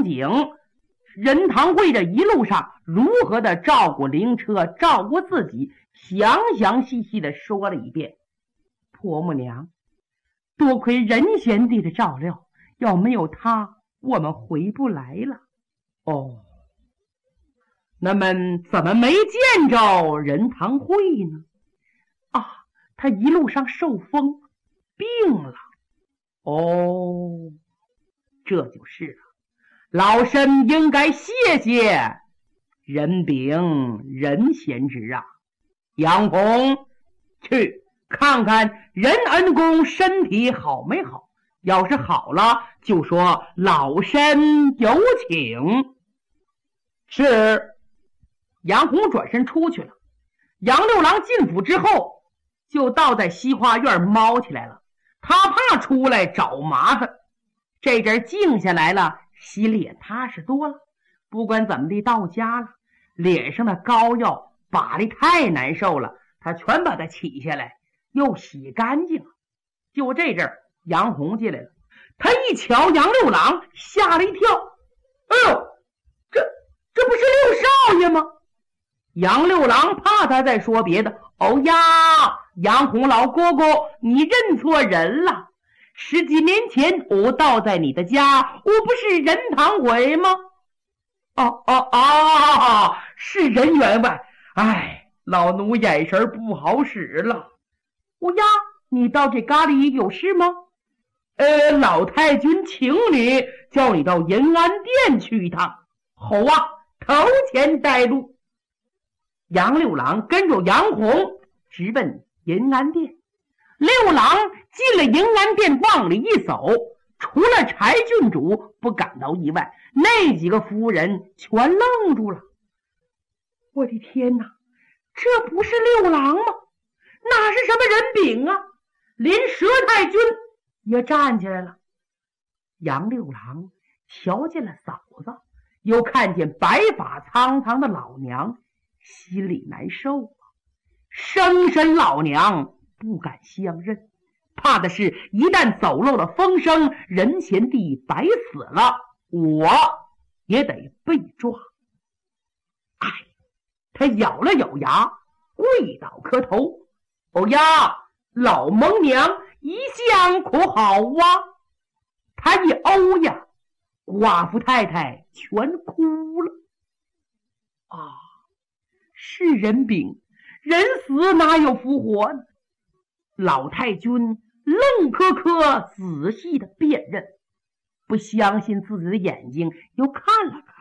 景任堂会这一路上如何的照顾灵车，照顾自己，详详细细的说了一遍。婆母娘，多亏任贤弟的照料，要没有他，我们回不来了。哦，那么怎么没见着任堂会呢？啊，他一路上受风病了。哦，这就是了。老身应该谢谢任秉、任贤侄啊。杨红，去看看任恩公身体好没好，要是好了，就说老身有请。是。杨红转身出去了。杨六郎进府之后，就倒在西花院猫起来了。他怕出来找麻烦，这阵静下来了，心里也踏实多了。不管怎么地，到家了，脸上的膏药拔得太难受了，他全把它起下来，又洗干净了。就这阵杨红进来了，他一瞧杨六郎，吓了一跳。哎呦，这不是六少爷吗？杨六郎怕他再说别的。哦呀，杨红老哥哥，你认错人了。10几年前我到在你的家，我不是任堂会吗？是任员外。哎，老奴眼神不好使了。哦呀，你到这咖喱有事吗？老太君请你，叫你到银安殿去一趟。好啊，头前带路。杨六郎跟着杨红直奔银安殿。六郎进了银安殿，往里一走，除了柴郡主不感到意外，那几个夫人全愣住了。我的天哪，这不是六郎吗？哪是什么人饼啊？连佘太君也站起来了。杨六郎瞧见了嫂子，又看见白发苍苍的老娘，心里难受啊。生身老娘不敢相认，怕的是一旦走漏了风声，任贤弟白死了，我也得被抓。哎，他咬了咬牙，跪倒磕头。哦呀，老蒙娘一向可好啊？他一哦呀，寡妇太太全哭了。啊，是人病，人死哪有复活呢？老太君愣磕磕仔细的辨认，不相信自己的眼睛，又看了看。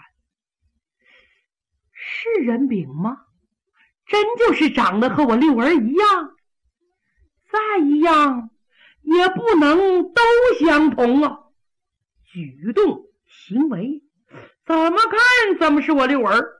是人饼吗？真就是长得和我六儿一样？再一样也不能都相同啊。举动行为怎么看怎么是我六儿。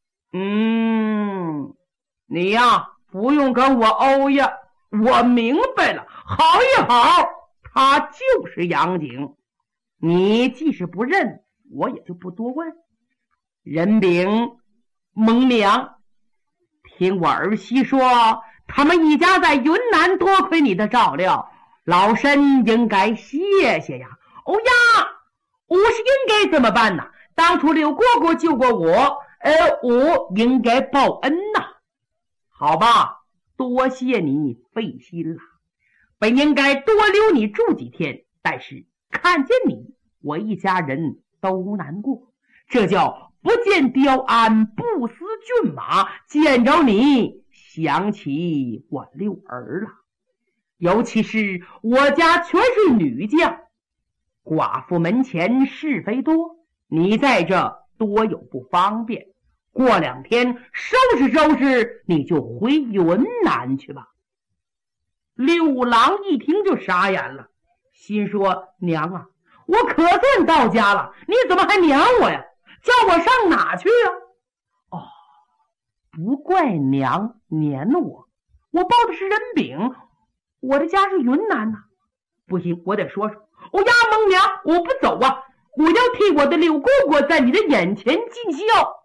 你呀，不用跟我欧呀，我明白了。好也好，他就是杨景。你既是不认，我也就不多问。任秉、蒙娘，听我儿媳说，他们一家在云南多亏你的照料，老身应该谢谢呀。哦呀，我是应该怎么办呢？当初刘蝈蝈救过我，我应该报恩呐。好吧，多谢你费心了，本应该多留你住几天，但是看见你，我一家人都难过。这叫不见雕鞍，不思骏马，见着你想起我六儿了。尤其是我家全是女将，寡妇门前是非多，你在这多有不方便。过2天收拾收拾，你就回云南去吧。六郎一听就傻眼了，心说：娘啊，我可算到家了，你怎么还撵我呀？叫我上哪去啊？哦，不怪娘撵我，我报的是人禀，我的家是云南呐。不行，我得说说。哦呀，蒙娘，我不走啊，我要替我的六姑姑在你的眼前尽孝。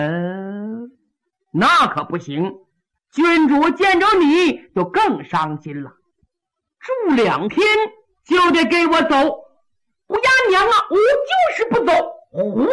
那可不行，郡主见着你就更伤心了。住2天就得给我走。我呀娘啊，我就是不走。